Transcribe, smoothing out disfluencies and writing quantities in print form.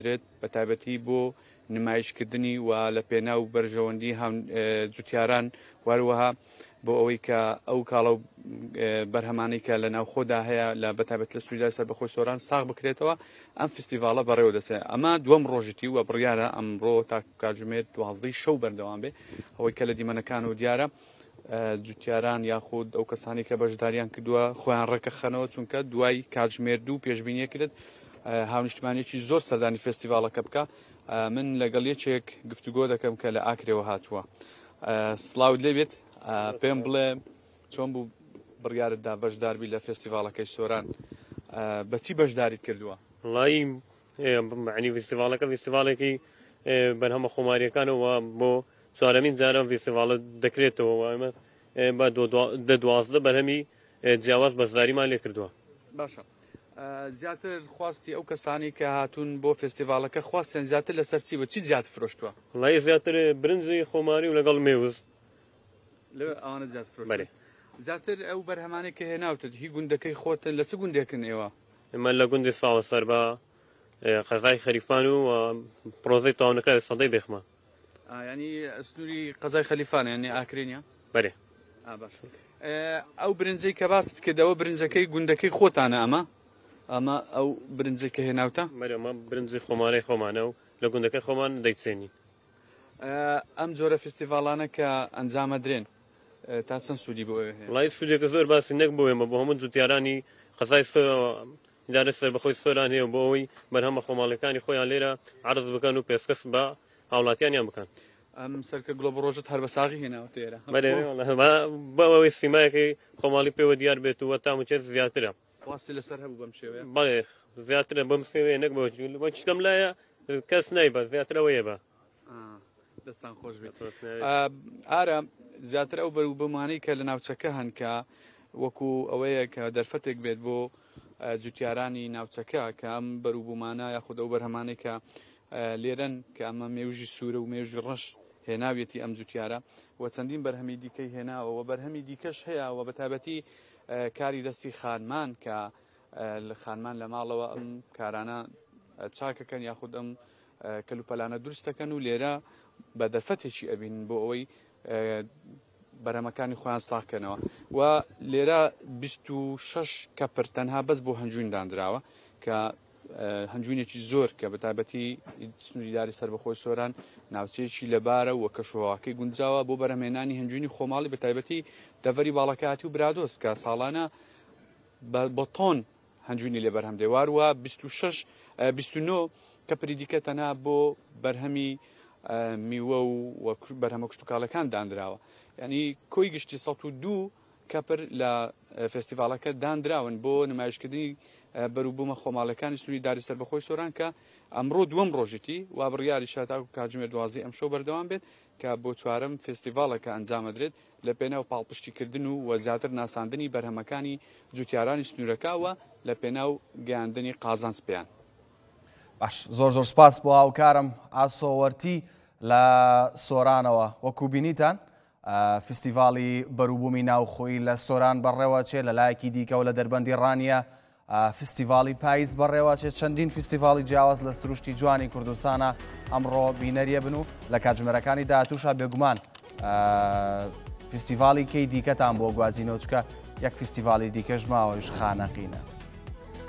درێت بە تایبەتی بۆ نمایشکردنی و لە پێناو بەرژەوەندی جوتیاران واروەها بۆ ئەوەی کە ئەو کاڵە بەرهەمانەی کە لە ناوخۆدا هەیە لە بەتایبەت لە سوودای سەربەخۆی سۆران ساغ بکرێتەوە ئەم فستیڤالە بەڕێوە دەچێت. ئەمە دووەم ڕۆژێتی و بڕیارە ئەمڕۆ تا کاتژمێر 12 شەو بەردەوام بێ ئەوەی کە لە دیمەنەکان و دیارە جوتیاران یاخود ئەو کەسانی کە بەشداریان کردووە خۆیان ڕێکەخەنەوە چونکە دوای کاتژمێر 2 پێشبینیە کرد هاونیشتمانێکی زۆر سەردانی فستیڤالەکە بکە. من لەگەڵ یەکێک گفتوگۆ دەکەم کە لە ئاکرێەوە هاتووە. سڵاوت لێبێت پێم بڵێ چۆن بوو بڕیارتدا بەشداربی لە فستیڤالەکەی سۆران بەچی بەشداریت کردووە؟ وڵی معنی فستیڤالەکە فستیڤالێکی بەرهەمە خۆماریەکانەوە بۆ چوارەمین جارە فستیڤالە دەکرێتەوە و ئێمە بە 12 بەرهەمی جیاواز بەشداریمان لێ کردووە. باشە. زیاتر خواستی ئەو کەسانی کە هاتوون بۆ فستیڤالەکە خواستیان زیاتر لەسەر چی بە چی زیاتر فرۆشتووە؟ وڵی زیاتر برنجی خۆماری و لەگەڵ مێوز ئەوانە زیاتر فرۆشتووە. زیاتر ئەو بەرهەمانێک کە هێناوتت هی گوندەکەی خۆتن لە چ گوندێکن ئێوە؟ ئێمە لە گوندی ساڵە سەر بە قەزای خەریفان و پرۆزەی تاوانەکە سەدەی بێخمە. ینی ئەسنووری قەزای خەلیفانە یعنی ئاکرێنە؟ بەێ. ئەو برنجەی کە باست کردەوە برنجەکەی گوندەکەی خۆتانە ئەمە ئەو برنجی کە هێناوتە؟ ئەمە برنجی خۆمارەی خۆمانە و لە گوندەکەی خۆمان دەیچێنی. ئەم جۆرە فستیڤالانە کە ئەنجامە درێن تا چەند سوودی بۆ وڵی سوودێکە زۆر باسی نەک بۆ ئێمە بۆ هەموو جوتیارانی قەزای ئیدارە سەربەخۆی سۆران هەیە بۆ ئەوەی بەرهەمە خۆماڵەکانی خۆیان لێرە عەرز بکەن و پێشکەش بە هاوڵاتیانیان بکەن. ئەم سەرکە گڵۆ ڕۆژت هەر بە ساغی هێناوە ئێرە بە ئەوەی سیمایەکەی خۆماڵی پێوە دیار بێت و تامچێت زیاترە. واستی لەسەر هەبوو بەم شێوەیە؟ بەڵێ زیاترە بەم شێوەیە نەک بۆ چکەم لایە کەس نایبە زیاترەوەیە بە. دەستان خۆش بێت. ئارە زیاتر ئەو بەروبوومانەی کە لە ناوچەکە هەن کە وەکو ئەوەیە کە دەرفەتێک بێت بۆ جوتیارانی ناوچەکە کە ئەم بەروبوومانە یاخود ئەو بەرهەمانەی کە لێرەن کە ئەمە مێژی سوورە و مێژی ڕەش هێناوێتی ئەم جوتیارە و چەندین بەرهەمی دیکەی هێناوە بەرهەمی دیکەش هەیە و بە تایبەتی کاری دەستی خانمان کە خانمان لە ماڵەوە ئەم کارانە چاکەکەن یاخود ئەم کەلوپەلانە دروستەکەن و لێرە بە دەرفەتێکی ئەبین بۆ ئەوەی بەرهەمەکانی خۆیان ساغکەنەوە و لێرە 26 کەپر تەنها بەس بۆ هەنجوین دانراوە کە هەنجوینێکی زۆر کە بە تایبەتی سنووری داری سەربەخۆی سۆران ناوچەیەکی لەبارە و کەشواکەی گونجاوە بۆ بەرهەمێنانی هەنجوینی خۆماڵی بە تایبەتی دەڤەری باڵەکاتی و برادۆست کە ساڵانە بە تۆن هەنجوینی لێ بەرهەم دێواروە 29 کەپری دیکە تەنها بۆ بەرهەمی میوە و بەرهەمە کشتتوکاڵەکان دانراوە. ینی کۆی گشتی 102 کەپر لە فستیڤالەکە دانراون بۆ نمایشکردنی بەروبوومە خۆماڵەکانی سنووری داری سەربەخۆی سۆران کە ئەمڕۆ دووەم ڕۆژێتی و بڕیاری شاتاکو کاتژمێر 12 ئەم شەو بەردەوام بێت کە بۆ چوارەم فستیڤالەکە ئەنجامەدرێت لە پێناو پاڵپشتیکردن و زیاتر ناساندنی بەرهەمەکانی جوتیارانی سنوورەکەوە لە پێناو گەیاندنی قازانسپیان. باش زۆر سپاس بۆ هاوکارم ئاسۆوەرتی لە سۆرانەوە. وەکو بینیتان فستیڤاڵی بەروبوومی ناوخۆی لە سۆران بەڕێوەچێ لە لایەکی دیکە و لە دەربەندی ڕانیە فستیڤاڵی پاییز بەڕێوەچێت چەندین فستیڤاڵی جیاواز لە سروشتی جوانی کوردستانە ئەمڕۆ بینەریە بن و لە کاتژمێرەکانی داهاتووشە بێگومان فستیڤاڵی کەی دیکەتان بۆ گوازینەوە چکە یەک فستیڤاڵی دیکەش ماوەش خانەقینە.